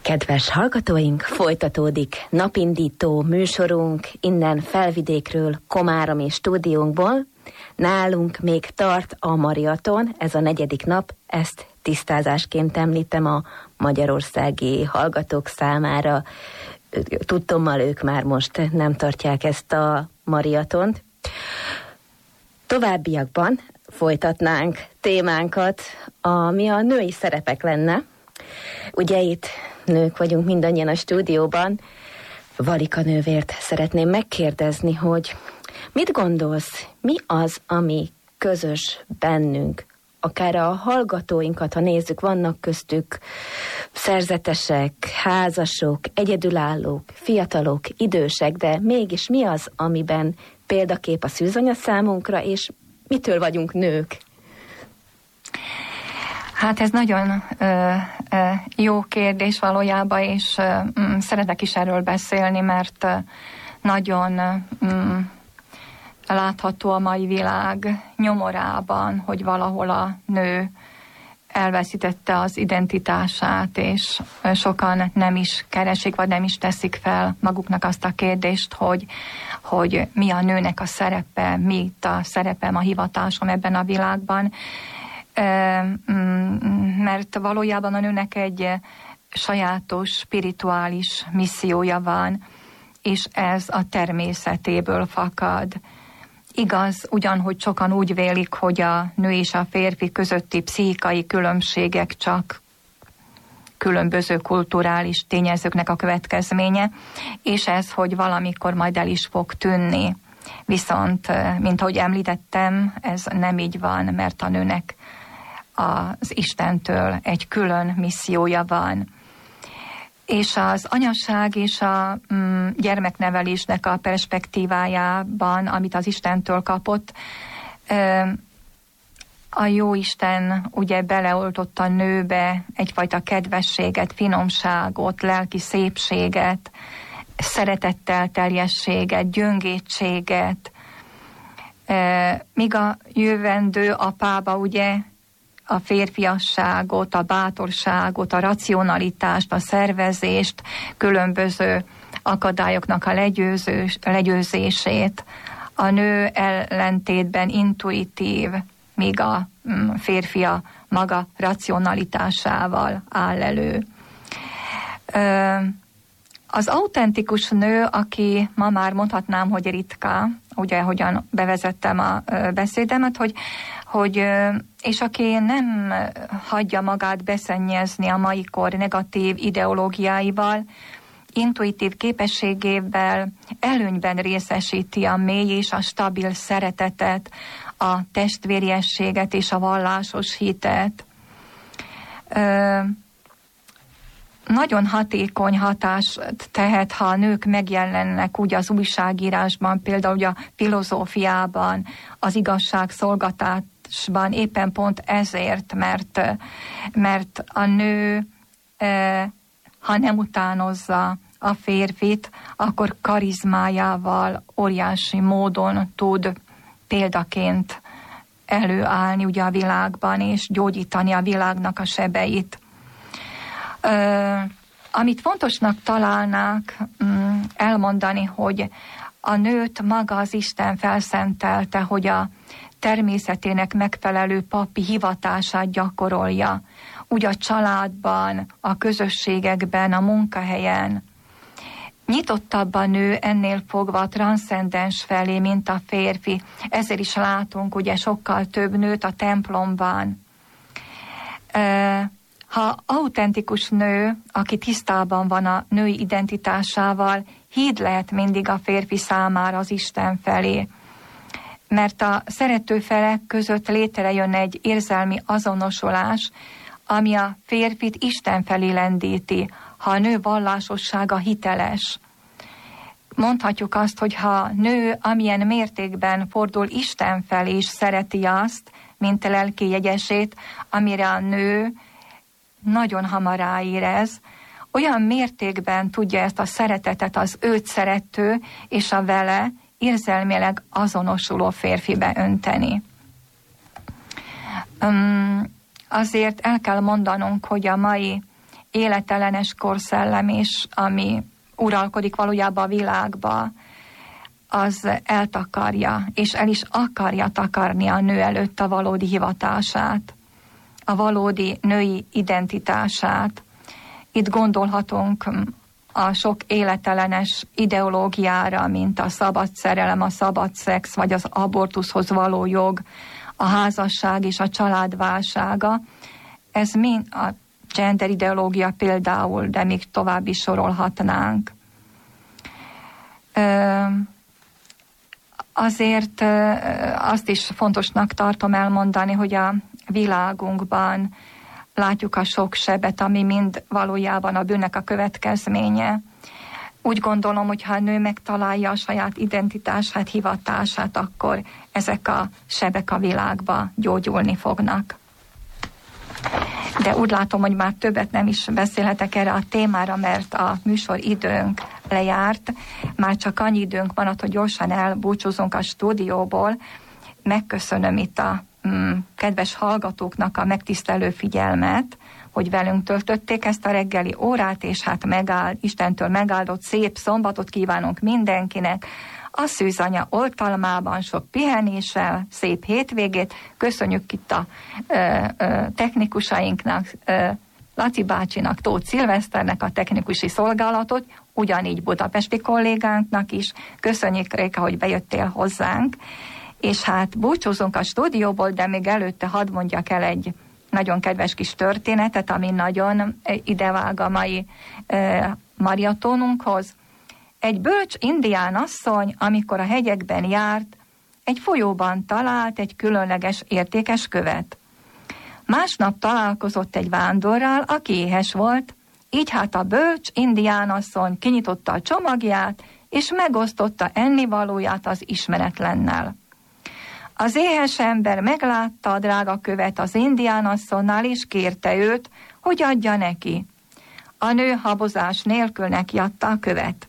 Kedves hallgatóink, folytatódik napindító műsorunk innen Felvidékről, Komárom és stúdiónkból. Nálunk még tart a maraton, ez a 4. nap, ezt tisztázásként említem a magyarországi hallgatók számára. Tudtommal ők már most nem tartják ezt a maratont. Továbbiakban folytatnánk témánkat, ami a női szerepek lenne. Ugye itt nők vagyunk mindannyian a stúdióban. Valika nővért szeretném megkérdezni, hogy mit gondolsz, mi az, ami közös bennünk? Akár a hallgatóinkat, ha nézzük, vannak köztük szerzetesek, házasok, egyedülállók, fiatalok, idősek, de mégis mi az, amiben példakép a szűzanya számunkra, és mitől vagyunk nők? Hát ez nagyon jó kérdés valójában, és szeretek is erről beszélni, mert nagyon látható a mai világ nyomorában, hogy valahol a nő elveszítette az identitását, és sokan nem is keresik, vagy nem is teszik fel maguknak azt a kérdést, hogy mi a nőnek a szerepe, mi a szerepem, a hivatásom ebben a világban. Mert valójában a nőnek egy sajátos, spirituális missziója van, és ez a természetéből fakad. Igaz, ugyanhogy sokan úgy vélik, hogy a nő és a férfi közötti pszichikai különbségek csak különböző kulturális tényezőknek a következménye, és ez, hogy valamikor majd el is fog tűnni. Viszont, mint ahogy említettem, ez nem így van, mert a nőnek az Istentől egy külön missziója van. És az anyaság és a gyermeknevelésnek a perspektívájában, amit az Istentől kapott, a Jóisten ugye beleoltott a nőbe egyfajta kedvességet, finomságot, lelki szépséget, szeretettel teljességet, gyöngétséget, míg a jövendő apába ugye a férfiasságot, a bátorságot, a racionalitást, a szervezést, különböző akadályoknak a legyőzését. A nő ellentétben intuitív, míg a férfi a maga racionalitásával áll elő. Az autentikus nő, aki ma már mondhatnám, hogy ritka, ugye, hogyan bevezettem a beszédemet, hogy és aki nem hagyja magát beszennyezni a mai kor negatív ideológiáival, intuitív képességével előnyben részesíti a mély és a stabil szeretetet, a testvériességet és a vallásos hitet. Nagyon hatékony hatást tehet, ha a nők megjelennek úgy az újságírásban, például a filozófiában, az igazságszolgatásban, éppen pont ezért, mert a nő, ha nem utánozza a férfit, akkor karizmájával óriási módon tud példaként előállni ugye a világban, és gyógyítani a világnak a sebeit. Amit fontosnak találnák elmondani, hogy a nőt maga az Isten felszentelte, hogy a természetének megfelelő papi hivatását gyakorolja, úgy a családban, a közösségekben, a munkahelyen. Nyitottabb a nő ennél fogva a transzcendens felé, mint a férfi. Ezért is látunk ugye sokkal több nőt a templomban. Ha autentikus nő, aki tisztában van a női identitásával, híd lehet mindig a férfi számára az Isten felé. Mert a szerető felek között létrejön egy érzelmi azonosulás, ami a férfit Isten felé lendíti, ha a nő vallásossága hiteles. Mondhatjuk azt, hogy ha a nő amilyen mértékben fordul Isten felé és szereti azt, mint a lelki jegyesét, amire a nő nagyon hamar ráérez, olyan mértékben tudja ezt a szeretetet az őt szerető és a vele érzelmileg azonosuló férfibe önteni. Azért el kell mondanunk, hogy a mai életellenes korszellem is, ami uralkodik valójában a világba, az eltakarja, és el is akarja takarni a nő előtt a valódi hivatását, a valódi női identitását. Itt gondolhatunk a sok életellenes ideológiára, mint a szabad szerelem, a szabad szex, vagy az abortuszhoz való jog, a házasság és a család válsága. Ez mind a gender ideológia például, de még tovább is sorolhatnánk. Azért azt is fontosnak tartom elmondani, hogy a világunkban látjuk a sok sebet, ami mind valójában a bűnnek a következménye. Úgy gondolom, hogy ha a nő megtalálja a saját identitását, hivatását, akkor ezek a sebek a világba gyógyulni fognak. De úgy látom, hogy már többet nem is beszélhetek erre a témára, mert a műsor időnk lejárt. Már csak annyi időnk van, hogy gyorsan elbúcsúzunk a stúdióból. Megköszönöm itt a kedves hallgatóknak a megtisztelő figyelmet, hogy velünk töltötték ezt a reggeli órát, és hát Istentől megáldott szép szombatot kívánunk mindenkinek. A szűzanya oltalmában sok pihenéssel, szép hétvégét. Köszönjük itt a technikusainknak, Laci bácsinak, Tóth Szilveszternek a technikusi szolgálatot, ugyanígy budapesti kollégánknak is. Köszönjük, Réka, hogy bejöttél hozzánk. És hát búcsúzunk a stúdióból, de még előtte hadd mondjak el egy nagyon kedves kis történetet, ami nagyon idevág a mai mariatonunkhoz. Egy bölcs indián asszony, amikor a hegyekben járt, egy folyóban talált egy különleges értékes követ. Másnap találkozott egy vándorral, aki éhes volt, így hát a bölcs indián asszony kinyitotta a csomagját, és megosztotta ennivalóját az ismeretlennel. Az éhes ember meglátta a drága követ az indián asszonynál, és kérte őt, hogy adja neki. A nő habozás nélkül nekiadta a követ.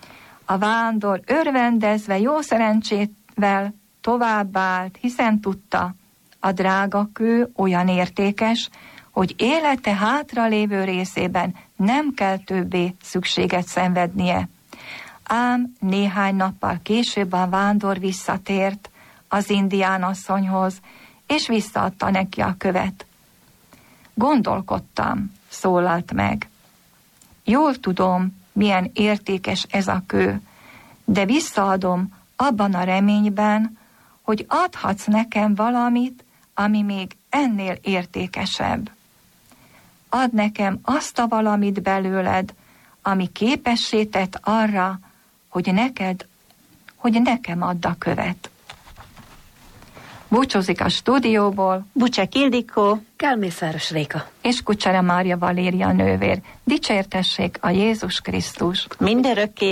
A vándor örvendezve jó szerencsével továbbált, hiszen tudta, a drága kő olyan értékes, hogy élete hátralévő részében nem kell többé szükséget szenvednie. Ám néhány nappal később a vándor visszatért az indián asszonyhoz, és visszaadta neki a követ. Gondolkodtam, szólalt meg. Jól tudom, milyen értékes ez a kő, de visszaadom abban a reményben, hogy adhatsz nekem valamit, ami még ennél értékesebb. Add nekem azt a valamit belőled, ami képessé tett arra, hogy nekem add a követ. Búcsúzik a stúdióból Bucsek Ildikó, Kálmészáros Réka és Kucsera Mária Valéria nővér. Dicsértessék a Jézus Krisztus! Mindörökké!